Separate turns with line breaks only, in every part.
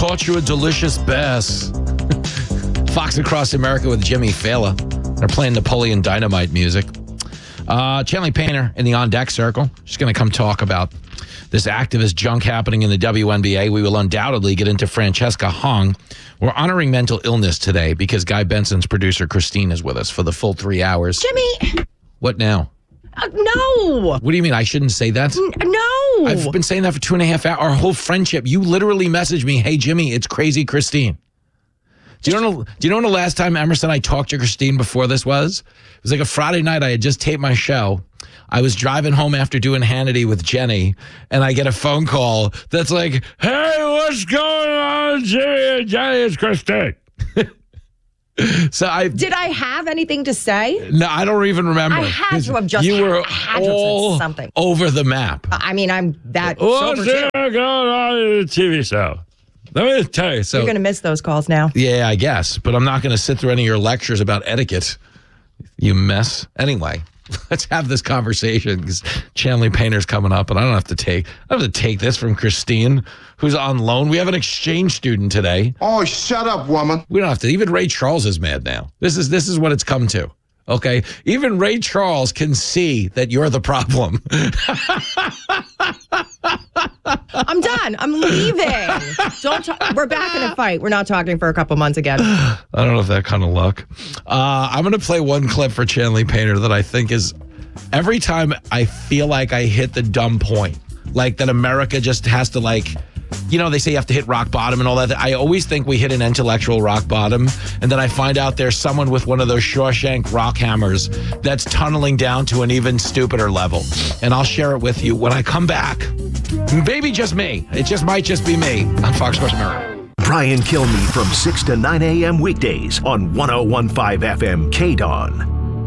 caught you a delicious bass. Fox Across America with Jimmy Fallon. They're playing Napoleon Dynamite music. Chanley Painter in the On Deck Circle. She's going to come talk about this activist junk happening in the WNBA. We will undoubtedly get into Francesca Hong. We're honoring mental illness today because Guy Benson's producer, Christine, is with us for the full 3 hours.
Jimmy!
What now?
No!
What do you mean? I shouldn't say that?
No!
I've been saying that for 2.5 hours. Our whole friendship. You literally messaged me, hey, Jimmy, it's crazy Christine. Do you know when the last time, Emerson, I talked to Christine before this was? It was like a Friday night. I had just taped my show. I was driving home after doing Hannity with Jenny, and I get a phone call that's like, hey, what's going on, Jimmy and Jenny? It's Christine.
Did I have anything to say?
No, I don't even remember.
I had to have just
you were
had to
all
have said something
over the map.
I mean, I'm that
What's
sober
going on in the TV show? Let me tell you. So
you're going to miss those calls now.
Yeah, I guess. But I'm not going to sit through any of your lectures about etiquette, you mess. Anyway, let's have this conversation because Chanley Painter's coming up, and I don't have to take this from Christine, who's on loan. We have an exchange student today.
Oh, shut up, woman.
We don't have to. Even Ray Charles is mad now. This is what it's come to. Okay? Even Ray Charles can see that you're the problem.
I'm done. I'm leaving. We're back in a fight. We're not talking for a couple months again.
I don't know if that kind of luck. I'm going to play one clip for Chanley Painter that I think is every time I feel like I hit the dumb point, like that America just has to they say you have to hit rock bottom and all that. I always think we hit an intellectual rock bottom, and then I find out there's someone with one of those Shawshank rock hammers that's tunneling down to an even stupider level. And I'll share it with you when I come back. Maybe just me. It just might just be me on Fox Sports America.
Brian Kilmeade from 6 to 9 a.m. weekdays on 101.5 FM KDON.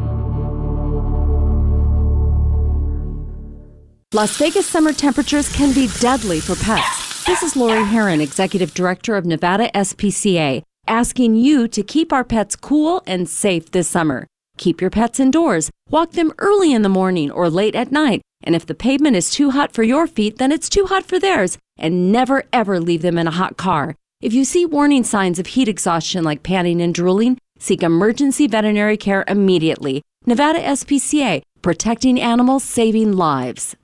Las Vegas summer temperatures can be deadly for pets. This is Lori Herron, Executive Director of Nevada SPCA, asking you to keep our pets cool and safe this summer. Keep your pets indoors, walk them early in the morning or late at night, and if the pavement is too hot for your feet, then it's too hot for theirs, and never ever leave them in a hot car. If you see warning signs of heat exhaustion like panting and drooling, seek emergency veterinary care immediately. Nevada SPCA, protecting animals, saving lives.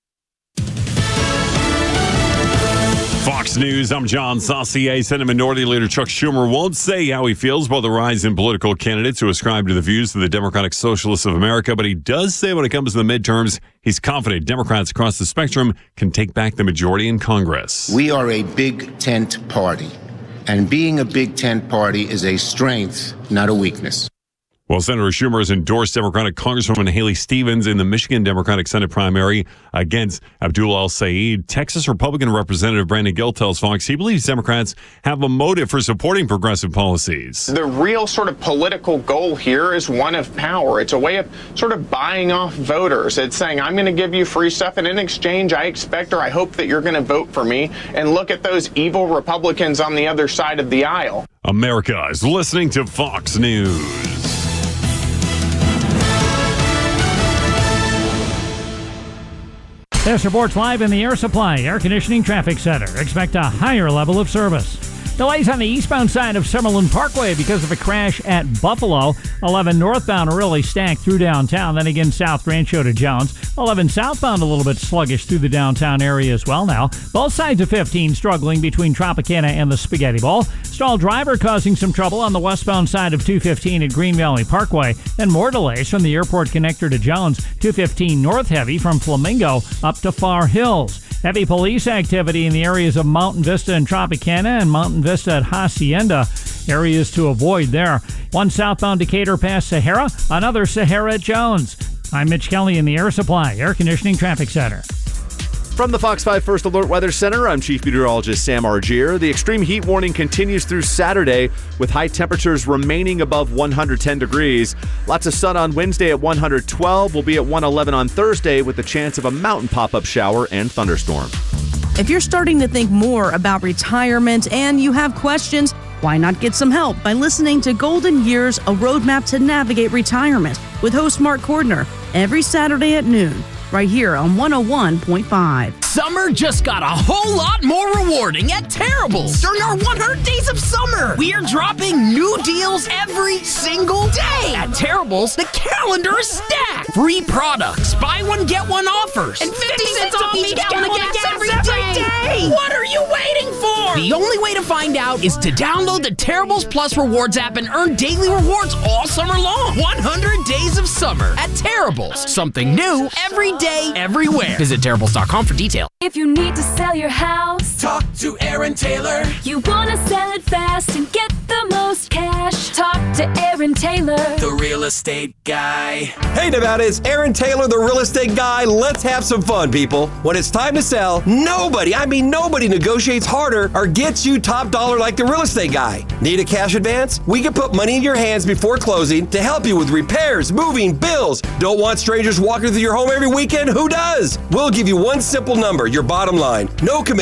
Fox News, I'm John Saucier. Senate Minority Leader Chuck Schumer won't say how he feels about the rise in political candidates who ascribe to the views of the Democratic Socialists of America, but he does say when it comes to the midterms, he's confident Democrats across the spectrum can take back the majority in Congress.
We are a big tent party, and being a big tent party is a strength, not a weakness.
Well, Senator Schumer has endorsed Democratic Congresswoman Haley Stevens in the Michigan Democratic Senate primary against Abdul El-Sayed. Texas Republican Representative Brandon Gill tells Fox he believes Democrats have a motive for supporting progressive policies.
The real sort of political goal here is one of power. It's a way of sort of buying off voters. It's saying, I'm going to give you free stuff, and in exchange, I expect or I hope that you're going to vote for me. And look at those evil Republicans on the other side of the aisle.
America is listening to Fox News.
This reports live in the Air Supply Air Conditioning Traffic Center. Expect a higher level of service. Delays on the eastbound side of Summerlin Parkway because of a crash at Buffalo. 11 northbound are really stacked through downtown. Then again, South Rancho to Jones. 11 southbound a little bit sluggish through the downtown area as well now. Both sides of 15 struggling between Tropicana and the Spaghetti Bowl. Stalled driver causing some trouble on the westbound side of 215 at Green Valley Parkway. And more delays from the airport connector to Jones. 215 north heavy from Flamingo up to Far Hills. Heavy police activity in the areas of Mountain Vista and Tropicana and Mountain Vista at Hacienda. Areas to avoid there. One southbound Decatur past Sahara, another Sahara at Jones. I'm Mitch Kelly in the Air Supply Air Conditioning Traffic Center.
From the Fox 5 First Alert Weather Center, I'm Chief Meteorologist Sam Argier. The extreme heat warning continues through Saturday with high temperatures remaining above 110 degrees. Lots of sun on Wednesday at 112. We'll be at 111 on Thursday with the chance of a mountain pop-up shower and thunderstorm.
If you're starting to think more about retirement and you have questions, why not get some help by listening to Golden Years, a roadmap to navigate retirement with host Mark Cordner every Saturday at noon. right here on 101.5.
Summer just got a whole lot more rewarding at Terrible's. During our 100 Days of Summer, we are dropping new deals every single day. At Terrible's, the calendar is stacked. Free products, buy one, get one offers, and 50 cents off each gallon of gas every day. What are you waiting for? The only way to find out is to download the Terrible's Plus Rewards app and earn daily rewards all summer long. 100 Days of Summer at Terrible's. Something new every day, everywhere. Visit Terrible's.com for details.
If you need to sell your house,
talk to Aaron Taylor.
You want to sell it fast and get the most cash, talk to Aaron Taylor,
the real estate guy.
Hey Nevada, it's Aaron Taylor, the real estate guy. Let's have some fun, people. When it's time to sell, nobody negotiates harder or gets you top dollar like the real estate guy. Need a cash advance? We can put money in your hands before closing to help you with repairs, moving, bills. Don't want strangers walking through your home every weekend? Who does? We'll give you one simple number, your bottom line. No commitment.